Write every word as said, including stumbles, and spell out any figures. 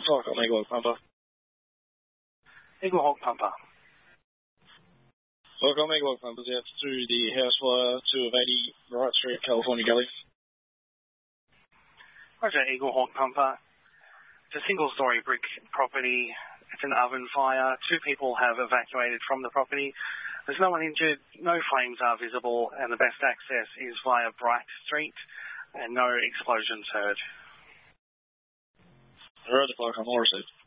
Stockholm, Eagle Hawk Pampa. Eagle Hawk Pampa. Stockholm, Eagle Hawk Pampa, out through the house wire two of eighty Wright Street, California Gully. Roger, Eagle Hawk Pampa. It's a single-story brick property. It's an oven fire. Two people have evacuated from the property. There's no one injured, no flames are visible, and the best access is via Bright Street, and no explosions heard. Roger, Stockholm, all received.